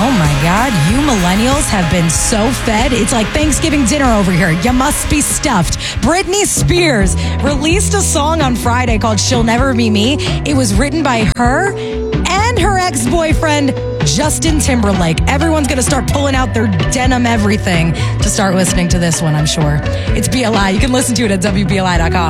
Oh my God, you millennials have been so fed. It's like Thanksgiving dinner over here. You must be stuffed. Britney Spears released a song on Friday called She'll Never Be Me. It was written by her and her ex-boyfriend, Justin Timberlake. Everyone's going to start pulling out their denim everything to start listening to this one, I'm sure. It's BLI. You can listen to it at WBLI.com.